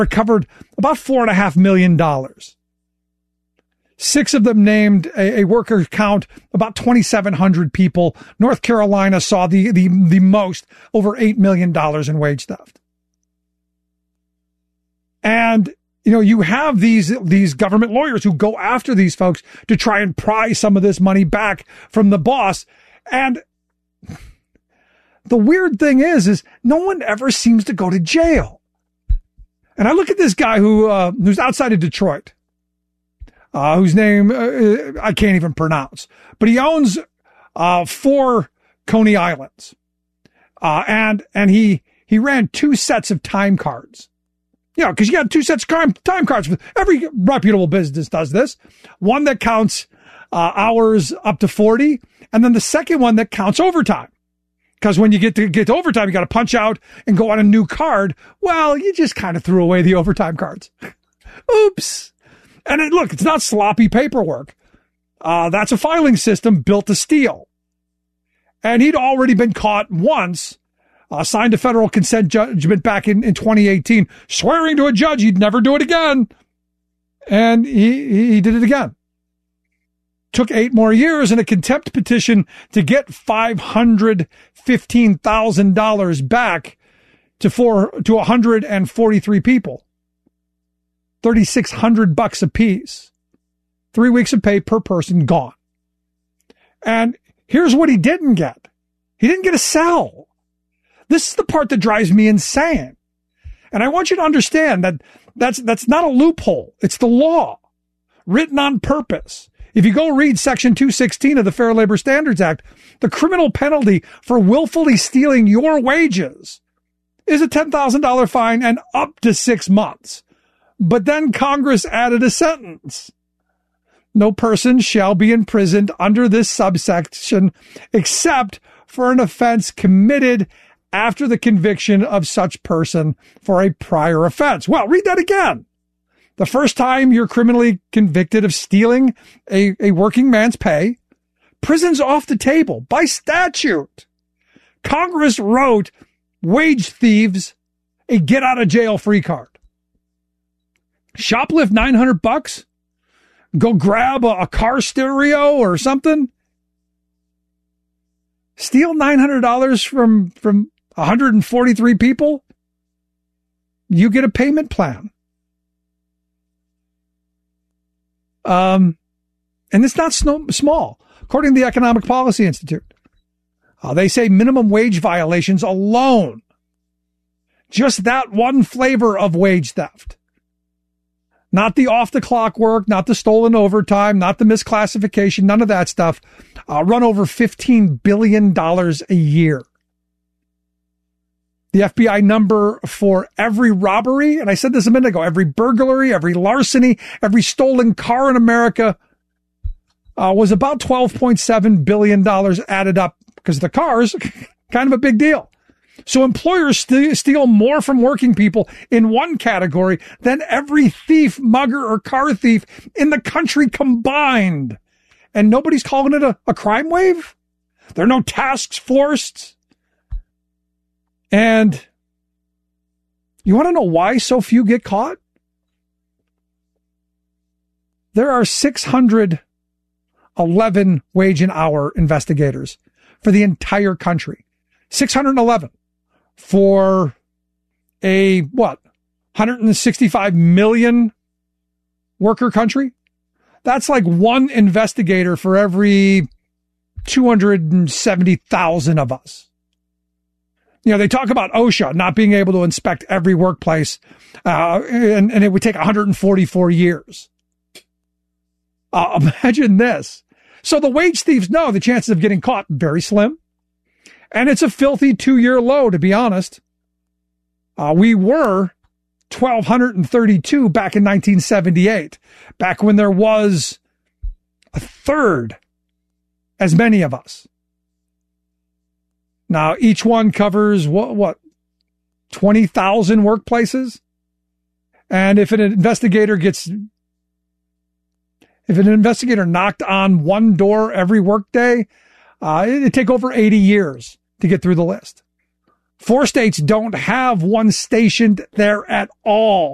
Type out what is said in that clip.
recovered about $4.5 million. 6 of them named a worker count, about 2,700 people. North Carolina saw the most, over $8 million in wage theft. And, you have these government lawyers who go after these folks to try and pry some of this money back from the boss. And the weird thing is no one ever seems to go to jail. And I look at this guy who's outside of Detroit, whose name I can't even pronounce, but he owns 4 Coney Islands, and he ran 2 sets of time cards. Because you got 2 sets of time cards. Every reputable business does this. One that counts hours up to 40, and then the second one that counts overtime. Because when you get to overtime, you got to punch out and go on a new card. Well, you just kind of threw away the overtime cards. Oops. And it's not sloppy paperwork. That's a filing system built to steal. And he'd already been caught once, signed a federal consent judgment back in 2018, swearing to a judge he'd never do it again. And he did it again. Took 8 more years and a contempt petition to get $515,000 back to 143 people. $3,600 a piece. 3 weeks of pay per person gone. And here's what he didn't get. He didn't get a cell. This is the part that drives me insane. And I want you to understand that that's not a loophole. It's the law written on purpose. If you go read Section 216 of the Fair Labor Standards Act, the criminal penalty for willfully stealing your wages is a $10,000 fine and up to 6 months. But then Congress added a sentence. No person shall be imprisoned under this subsection except for an offense committed after the conviction of such person for a prior offense. Well, read that again. The first time you're criminally convicted of stealing a working man's pay, prison's off the table by statute. Congress wrote wage thieves a get out of jail free card. Shoplift $900, go grab a car stereo or something. Steal $900 from 143 people. You get a payment plan. And it's not small. According to the Economic Policy Institute, they say minimum wage violations alone, just that one flavor of wage theft, not the off the clock work, not the stolen overtime, not the misclassification, none of that stuff, run over $15 billion a year. The FBI number for every robbery, and I said this a minute ago, every burglary, every larceny, every stolen car in America was about $12.7 billion added up, because the cars, kind of a big deal. So employers steal more from working people in one category than every thief, mugger, or car thief in the country combined. And nobody's calling it a crime wave? There are no tasks forced. And you want to know why so few get caught? There are 611 wage and hour investigators for the entire country. 611 for a, 165 million worker country? That's like one investigator for every 270,000 of us. They talk about OSHA not being able to inspect every workplace, and it would take 144 years. Imagine this. So the wage thieves know the chances of getting caught very slim. And it's a filthy 2-year low, to be honest. We were 1,232 back in 1978, back when there was a third as many of us. Now, each one covers, 20,000 workplaces? And if an investigator knocked on one door every workday, it'd take over 80 years to get through the list. 4 states don't have one stationed there at all.